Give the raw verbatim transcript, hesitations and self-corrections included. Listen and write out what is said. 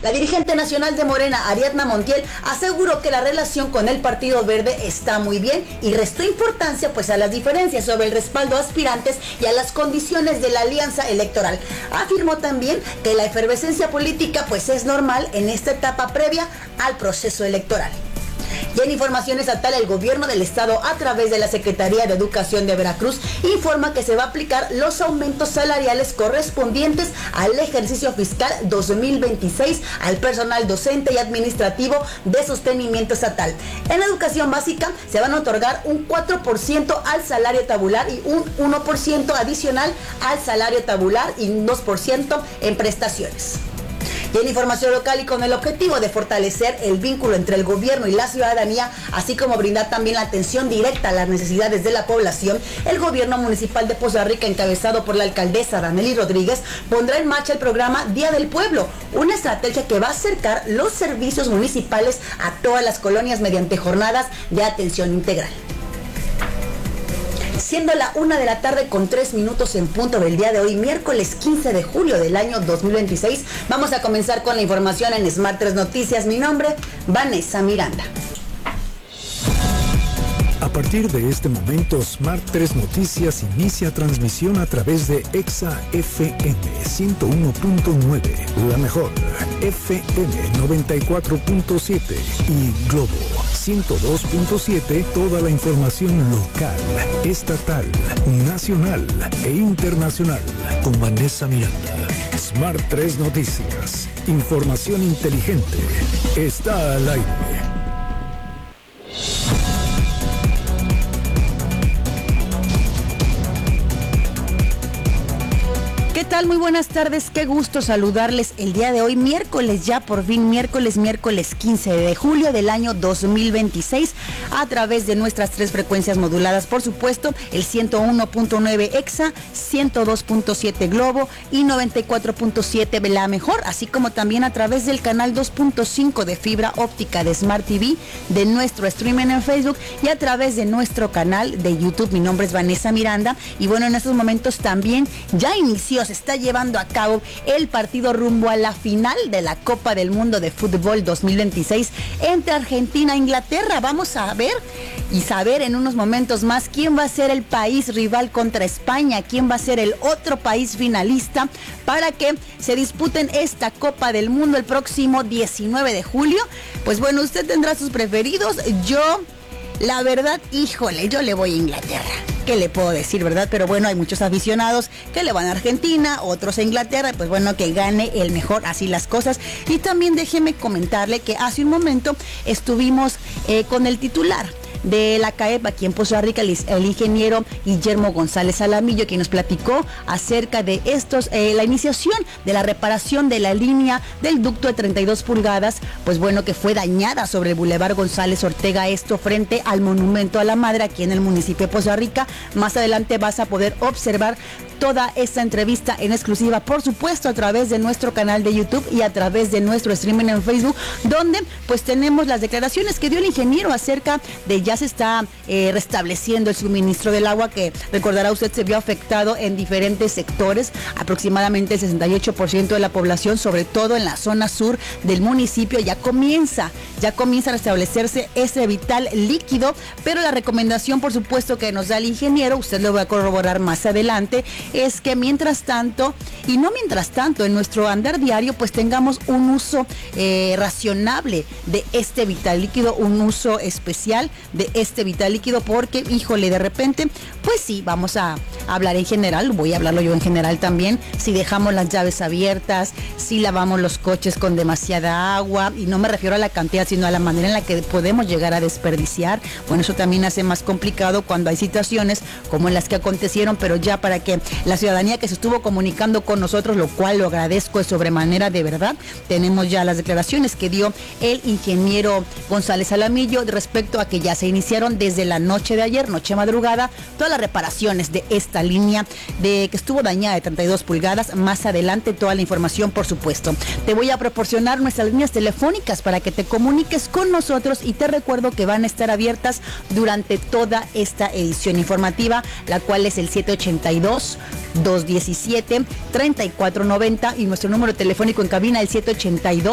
La dirigente nacional de Morena, Ariadna Montiel, aseguró que la relación con el Partido Verde está muy bien y restó importancia pues a las diferencias sobre el respaldo a aspirantes y a las condiciones de la alianza electoral. Afirmó también que la efervescencia política pues es normal en esta etapa previa al proceso electoral. Y en información estatal, el gobierno del estado, a través de la Secretaría de Educación de Veracruz, informa que se va a aplicar los aumentos salariales correspondientes al ejercicio fiscal dos mil veintiséis al personal docente y administrativo de sostenimiento estatal. En la educación básica se van a otorgar un cuatro por ciento al salario tabular y un uno por ciento adicional al salario tabular y un dos por ciento en prestaciones. Y en información local, y con el objetivo de fortalecer el vínculo entre el gobierno y la ciudadanía, así como brindar también la atención directa a las necesidades de la población, el gobierno municipal de Poza Rica, encabezado por la alcaldesa Danely Rodríguez, pondrá en marcha el programa Día del Pueblo, una estrategia que va a acercar los servicios municipales a todas las colonias mediante jornadas de atención integral. Siendo la una de la tarde con tres minutos en punto del día de hoy, miércoles quince de julio del año dos mil veintiséis, vamos a comenzar con la información en Smart tres Noticias. Mi nombre, Vanessa Miranda. A partir de este momento, Smart tres Noticias inicia transmisión a través de Exa F M ciento uno punto nueve, la mejor, F M noventa y cuatro punto siete y Globo ciento dos punto siete, toda la información local, estatal, nacional e internacional, con Vanessa Miranda. Smart tres Noticias, información inteligente, está al aire. ¿Qué tal? Muy buenas tardes, qué gusto saludarles el día de hoy, miércoles ya, por fin miércoles, miércoles quince de julio del año dos mil veintiséis, a través de nuestras tres frecuencias moduladas, por supuesto, el ciento uno punto nueve Exa, ciento dos punto siete Globo y noventa y cuatro punto siete La Mejor, así como también a través del canal dos punto cinco de fibra óptica de Smart T V, de nuestro streaming en Facebook y a través de nuestro canal de YouTube. Mi nombre es Vanessa Miranda y bueno, en estos momentos también ya inició, se está llevando a cabo el partido rumbo a la final de la Copa del Mundo de Fútbol dos mil veintiséis entre Argentina e Inglaterra. Vamos a ver y saber en unos momentos más quién va a ser el país rival contra España, quién va a ser el otro país finalista para que se disputen esta Copa del Mundo el próximo diecinueve de julio. Pues bueno, usted tendrá sus preferidos. Yo, la verdad, híjole, yo le voy a Inglaterra. ¿Qué le puedo decir, verdad? Pero bueno, hay muchos aficionados que le van a Argentina, otros a Inglaterra, pues bueno, que gane el mejor, así las cosas. Y también déjeme comentarle que hace un momento estuvimos eh, con el titular de la C A E P aquí en Poza Rica, el, el ingeniero Guillermo González Alamillo, quien nos platicó acerca de estos, eh, la iniciación de la reparación de la línea del ducto de treinta y dos pulgadas, pues bueno, que fue dañada sobre el Boulevard González Ortega, esto frente al Monumento a la Madre aquí en el municipio de Poza Rica. Más adelante vas a poder observar toda esta entrevista en exclusiva, por supuesto, a través de nuestro canal de YouTube y a través de nuestro streaming en Facebook, donde pues tenemos las declaraciones que dio el ingeniero acerca de ya se está eh, restableciendo el suministro del agua, que recordará usted se vio afectado en diferentes sectores, aproximadamente el sesenta y ocho por ciento de la población, sobre todo en la zona sur del municipio, ya comienza, ya comienza a restablecerse ese vital líquido, pero la recomendación, por supuesto, que nos da el ingeniero, usted lo va a corroborar más adelante, es que mientras tanto, y no mientras tanto, en nuestro andar diario, pues tengamos un uso eh, racionable de este vital líquido, un uso especial de este vital líquido, porque, híjole, de repente, pues sí, vamos a hablar en general, voy a hablarlo yo en general también, si dejamos las llaves abiertas, si lavamos los coches con demasiada agua, y no me refiero a la cantidad, sino a la manera en la que podemos llegar a desperdiciar, bueno, eso también hace más complicado cuando hay situaciones como las que acontecieron, pero ya para que la ciudadanía que se estuvo comunicando con nosotros, lo cual lo agradezco de sobremanera, de verdad, tenemos ya las declaraciones que dio el ingeniero González Alamillo respecto a que ya se iniciaron desde la noche de ayer, noche madrugada, todas las reparaciones de esta línea de que estuvo dañada de treinta y dos pulgadas. Más adelante toda la información, por supuesto. Te voy a proporcionar nuestras líneas telefónicas para que te comuniques con nosotros y te recuerdo que van a estar abiertas durante toda esta edición informativa, la cual es el siete ochenta y dos, dos diecisiete, treinta y cuatro noventa y nuestro número telefónico en cabina el siete ochenta y dos